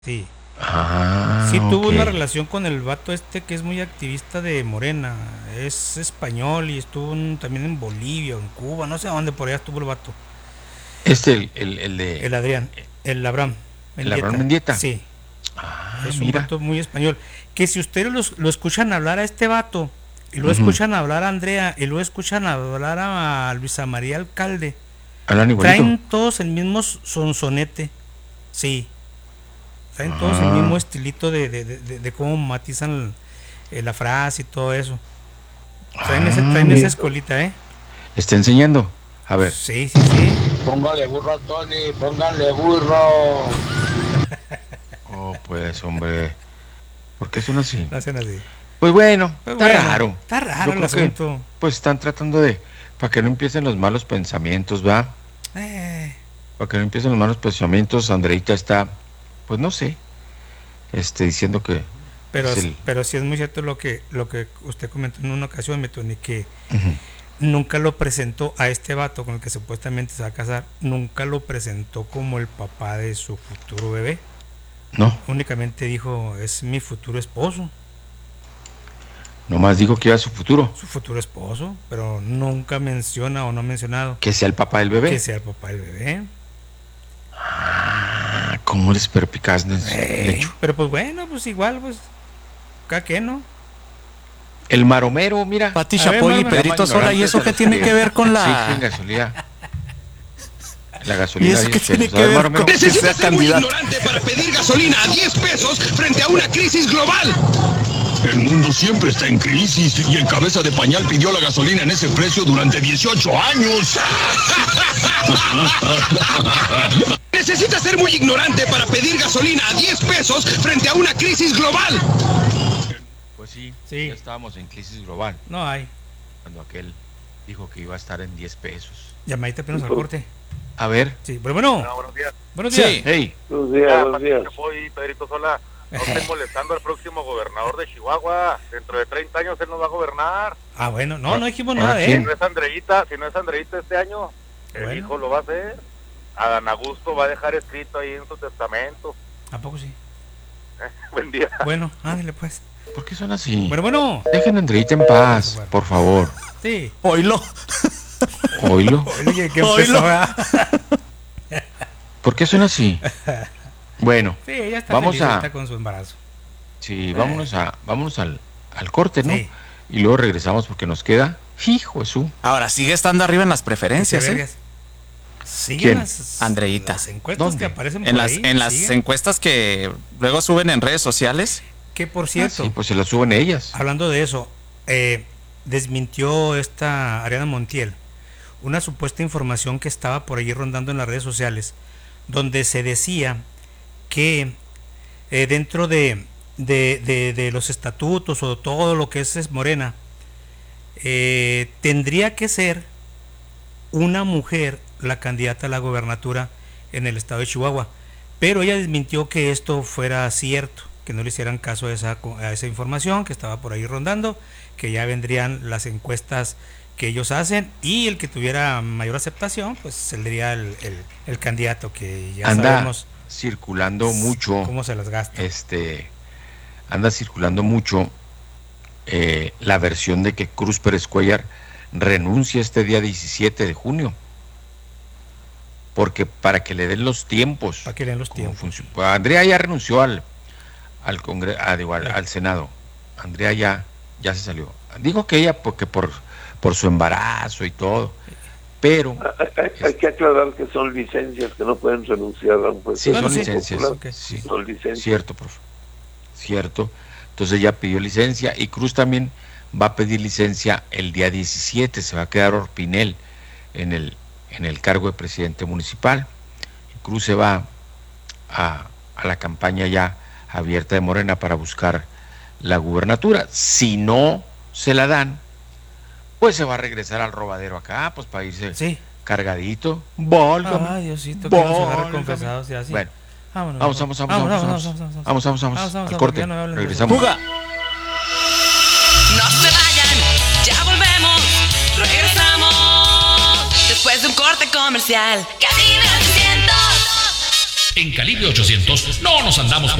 Sí. Ah, Sí tuvo ok. una relación con el vato este que es muy activista de Morena. Es español y estuvo también en Bolivia o en Cuba, no sé a dónde por allá estuvo el vato. El de El Adrián, el Abraham el Abraham Mendieta. Mendieta. Sí, Ah, es un mira. vato muy español. Que si ustedes lo escuchan hablar a este vato, y lo Ujú. escuchan hablar a Andrea, y lo escuchan hablar a Luisa María Alcalde, Hablan igualito. traen todos el mismo sonsonete. Sí, traen todos el mismo Ah, estilito de cómo matizan la frase y todo eso. ah, Traen esa mira. escuelita, ¿eh? Está enseñando. A ver. Sí, sí, sí. Póngale burro, Tony, póngale burro. Oh, pues, hombre. ¿Por qué son así? Lo hacen así. Pues bueno, Pues está bueno, raro. está raro Yo el creo que, asunto. pues, están tratando de, para que no empiecen los malos pensamientos, ¿va? Eh, Para que no empiecen los malos pensamientos, Andreita está, pues, no sé, diciendo que pero, es el... pero sí es muy cierto lo que usted comentó en una ocasión, Metoni, que Ujú. nunca lo presentó a este vato con el que supuestamente se va a casar, nunca lo presentó como el papá de su futuro bebé. No, Únicamente dijo, es mi futuro esposo, nomás dijo que iba a su futuro, su futuro esposo, pero nunca menciona o no ha mencionado que sea el papá del que bebé. sea el papá del bebé. Ah, cómo eres perpicaz, Lecho. Pero pues bueno, pues igual, pues, cada que no. El maromero, mira, Pati A ver, Chapoy y Marma. llama Pedrito Sola, ¿y ignorantes eso a qué los tiene que ver con exigen la... gasolina. La ¿Y gasolina a eso qué 10 tiene pesos. A que ver, ver con maromero. que sea Necesitas ser muy candidato? ignorante para pedir gasolina a 10 pesos frente a una crisis global. El mundo siempre está en crisis y el cabeza de pañal pidió la gasolina en ese precio durante 18 años. Necesitas ser muy ignorante para pedir gasolina a 10 pesos frente a una crisis global. Pues sí, Sí. ya estábamos en crisis global No hay. cuando aquel dijo que iba a estar en 10 pesos. Llamadita apenas al corte. A ver, Sí, pero bueno. Buenos días. Buenos días. Sí. hey, Buenos días, buenos días. Chapoy, Pedrito Sola. No estén molestando al próximo gobernador de Chihuahua. Dentro de 30 años él nos va a gobernar. Ah, bueno, no dijimos ¿Ahora nada de quién? él. Si no es Andreita este año, el Bueno. hijo lo va a hacer. Adán Augusto va a dejar escrito ahí en su testamento. ¿A poco sí? Buen día. Bueno, ándale pues. ¿por qué son así? Bueno. Dejen a Andreita en paz, por favor. Sí. Oílo. Oílo. Oye, ¿qué Oílo. empezó, verdad? ¿Por qué son así? Bueno, Sí, ella está Vamos feliz a- ahorita con su embarazo. sí, vámonos al corte, ¿no? Sí. Y luego regresamos porque nos queda, hijo de su, Ahora sigue estando arriba en las preferencias, ¿eh? Vergas. Siguen ¿Quién? Andreita. las encuestas ¿Dónde? que aparecen En por las, ahí. en las siguen. encuestas que luego suben en redes sociales. Que por Ah, cierto, sí, pues se la suben ellas. hablando de eso, desmintió esta Ariana Montiel una supuesta información que estaba por ahí rondando en las redes sociales, donde se decía que dentro de los estatutos o todo lo que es Morena, tendría que ser una mujer la candidata a la gobernatura en el estado de Chihuahua. Pero ella desmintió que esto fuera cierto, que no le hicieran caso a esa información que estaba por ahí rondando, que ya vendrían las encuestas que ellos hacen y el que tuviera mayor aceptación, pues saldría el candidato, que ya Anda sabemos circulando mucho, cómo se las gasta. anda circulando mucho la versión de que Cruz Pérez Cuellar renuncia este día 17 de junio. Porque para que le den los tiempos. Para que lean los cómo tiempos. Pues Andrea ya renunció al Congreso, al Senado. Andrea ya se salió. Digo que ella porque por su embarazo y todo. Pero Hay que aclarar que son licencias que no pueden renunciar a un puesto. sí, Bueno, son sí. licencias. Ok. Sí, Son licencias. cierto, profe. Cierto. Entonces ella pidió licencia y Cruz también va a pedir licencia el día 17. Se va a quedar Orpinel en el cargo de presidente municipal. Cruz se va a la campaña ya abierta de Morena para buscar la gubernatura. Si no se la dan, pues se va a regresar al robadero acá, pues para irse Sí. cargadito. Válgame. Ay, Diosito, que nos agarre Válgame. confesados y así. Bueno, Vámonos, vamos, al corte, ya no me hablen de regresamos. ¡Fuga! No se vayan, ya volvemos, regresamos después de un corte comercial. Casi 900. En Calibre 800 no nos andamos